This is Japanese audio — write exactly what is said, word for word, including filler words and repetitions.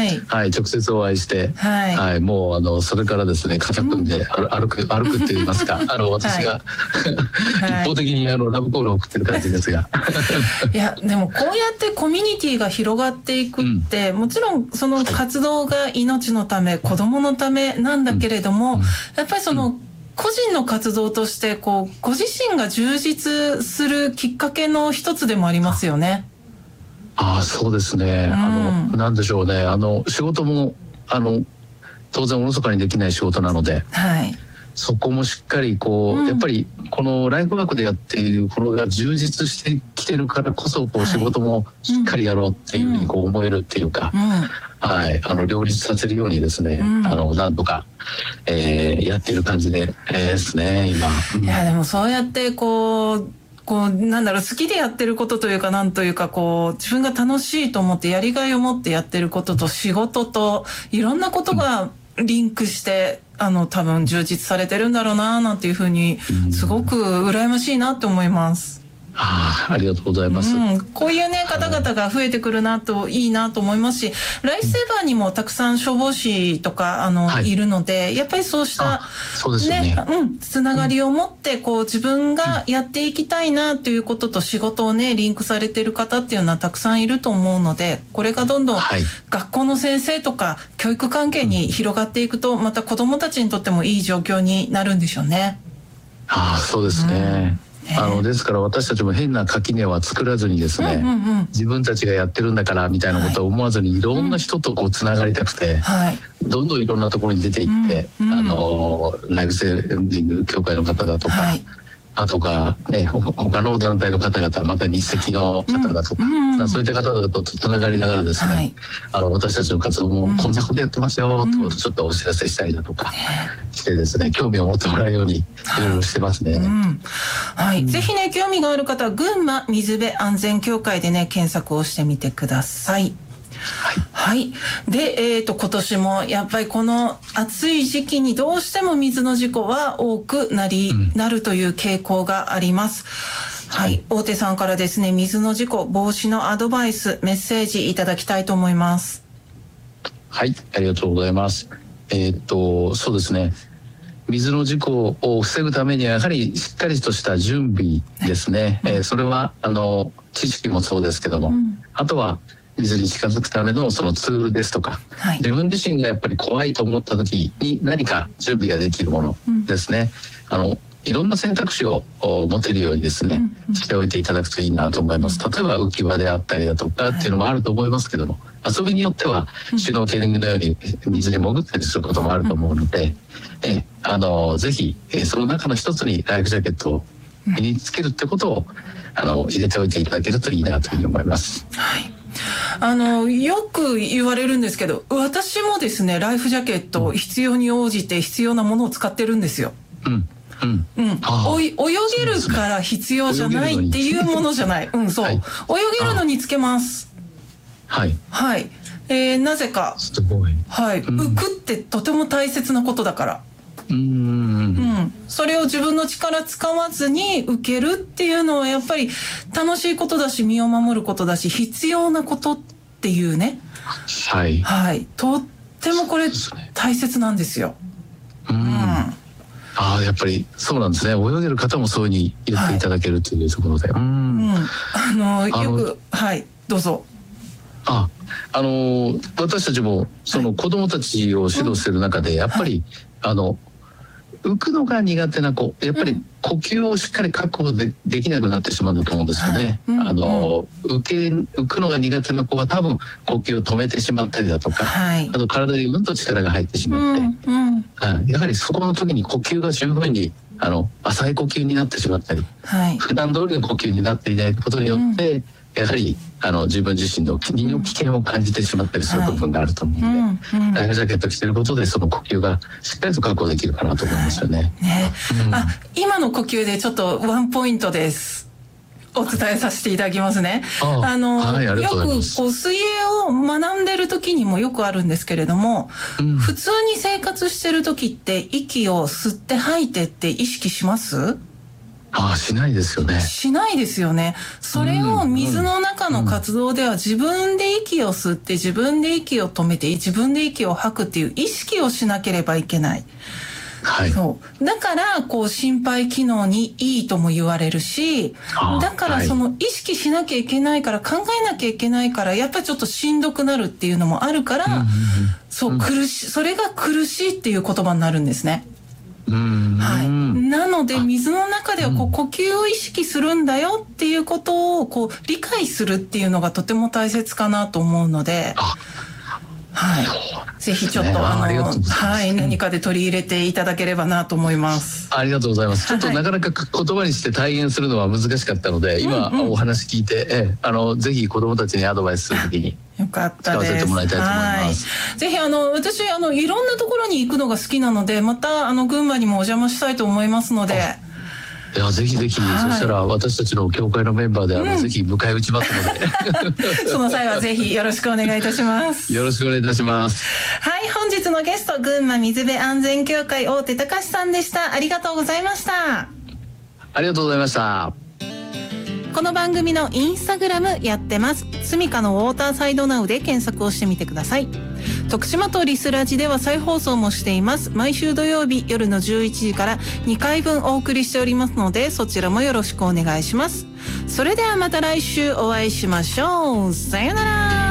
、はい、直接お会いして、はい、はい、もうあのそれからですね肩組んで歩く歩くって言いますか、あの私が、はい、一方的にあのラブコールを送ってる感じですがいやでもこうやってコミュニティが広がっていくって、うん、もちろんその活動が命のため、子供のためなんだけれども、うん、やっぱりその、うん、個人の活動としてこうご自身が充実するきっかけの一つでもありますよね。 ああ、そうですね、うん、あのなんでしょうね、あの仕事もあの当然おろそかにできない仕事なので、はい、そこもしっかりこう、うん、やっぱりこのライフワークでやっているこのが充実してきてるからこそこう仕事もしっかりやろうっていうふうにこう思えるっていうか、うんうんはい、あの両立させるようにですね、うん、あのなんとか、えー、やっている感じで、えー、ですね今、 うん、いやでもそうやってこうこうなんだろう好きでやってることというかなんというかこう自分が楽しいと思ってやりがいを持ってやってることと仕事といろんなことがリンクして、うん、あの多分充実されてるんだろうななんていうふうにすごく羨ましいなって思います。 ああ、ありがとうございます、 うん、こういうね方々が増えてくるなといいなと思いますし、ライフセーバーにもたくさん消防士とかあの、はい、いるのでやっぱりそうしたそうですよね、 ね、うん、つながりを持ってこう自分がやっていきたいなということと仕事をねリンクされている方っていうのはたくさんいると思うので、これがどんどん学校の先生とか教育関係に広がっていくとまた子どもたちにとってもいい状況になるんでしょうね。 ああ、そうですね、うんあのですから私たちも変な垣根は作らずにですね、うんうんうん、自分たちがやってるんだからみたいなことを思わずにいろんな人とこうつながりたくて、はい、どんどんいろんなところに出ていって、うんうん、あのライフセービング協会の方だとか、はいあとか、ね、他の団体の方々また日赤の方だとか、うんうん、そういった方々とつながりながらですね、はい、あの私たちの活動もこんなことやってますよってことをちょっとお知らせしたりだとかしてですね、興味を持ってもらうようにいろいろしてますね。うん、 はい、うん、ぜひね興味がある方は群馬水辺安全協会でね検索をしてみてください。はい、はい、で、えーと、今年もやっぱりこの暑い時期にどうしても水の事故は多くなり、うん、なるという傾向があります。はい、はい、大手さんからですね水の事故防止のアドバイスメッセージいただきたいと思います。 はい、ありがとうございます。えーと、そうですね、水の事故を防ぐためにはやはりしっかりとした準備ですね、はい、えー、それはあの知識もそうですけども、うん、あとは水に近づくためのそのツールですとか、はい、自分自身がやっぱり怖いと思った時に何か準備ができるものですね、うん、あのいろんな選択肢を持てるようにですね、うん、しておいていただくといいなと思います。例えば浮き輪であったりだとかっていうのもあると思いますけども、はい、遊びによってはシュノーケリングのように水に潜ったりすることもあると思うので、うん、えあのぜひその中の一つにライフジャケットを身につけるってことをあの入れておいていただけるといいなというふうに思います。 はい、あのよく言われるんですけど、私もですねライフジャケットを必要に応じて必要なものを使ってるんですよ。うんうんうん、おい泳げるから必要じゃないっていうものじゃない、うん、そう、はい、泳げるのにつけます。はいはい、えー、なぜかすごい、はい、うん、浮くってとても大切なことだから、うん、うん、それを自分の力使わずに受けるっていうのはやっぱり楽しいことだし身を守ることだし必要なことっていうね、はい、はい、とってもこれ大切なんですよ。うん、うん、 ああ、やっぱりそうなんですね。泳げる方もそういうふうに言っていただけるというところで、はい、うん、うん、あのよくはいどうぞ。 あ、あの私たちもその子どもたちを指導している中でやっぱり、はい、あの浮くのが苦手な子、やっぱり呼吸をしっかり確保 で, できなくなってしまうんだと思うんですよね。はい、あの浮け浮くのが苦手な子は多分呼吸を止めてしまったりだとか、はい、あと体にうんと力が入ってしまって、うんうん、やはりそこの時に呼吸が十分にあの浅い呼吸になってしまったり、はい、普段通りの呼吸になっていないことによって、うん、やはりあの自分自身の身の危険を感じてしまったりする部分があると思うので、はいうんうん、ライフジャケット着てることでその呼吸がしっかりと確保できるかなと思いますよね。はいねうん、あ、今の呼吸でちょっとワンポイントです。お伝えさせていただきますね。ああの、はい、ありがとうございます。よくこう水泳を学んでる時にもよくあるんですけれども、うん、普通に生活してる時って息を吸って吐いてって意識します？ ああ、しないですよね。 しないですよね。それを水の中の活動では自分で息を吸って自分で息を止めて自分で息を吐くっていう意識をしなければいけない。はい、そうだからこう心肺機能にいいとも言われるし、だからその意識しなきゃいけないから考えなきゃいけないからやっぱりちょっとしんどくなるっていうのもあるから、うんうんうん、そう苦しそれが苦しいっていう言葉になるんですね。うんはい、なので水の中ではこう呼吸を意識するんだよっていうことをこう理解するっていうのがとても大切かなと思うので、はい、ぜひちょっと、ね、あのはい、何かで取り入れていただければなと思います。 ありがとうございます。ちょっとなかなか言葉にして体現するのは難しかったので、今、うんうん、お話聞いて、えあのぜひ子どもたちにアドバイスするときによかった使わせてもらいたいと思います。 はい、ぜひあの私あのいろんなところに行くのが好きなので、またあの群馬にもお邪魔したいと思いますので。 いやぜひぜひ、はい、そしたら私たちの協会のメンバーであの、うん、ぜひ迎え撃ちますのでその際はぜひよろしくお願いいたします。 よろしくお願いいたします。 はい、本日のゲスト群馬水辺安全協会大手隆さんでした。ありがとうございました。 ありがとうございました。 この番組のインスタグラムやってます。スミカのウォーターサイドナウで検索をしてみてください。徳島とリスラジでは再放送もしています。毎週土曜日夜のじゅういちじからにかいぶんお送りしておりますので、そちらもよろしくお願いします。それではまた来週お会いしましょう。さよなら。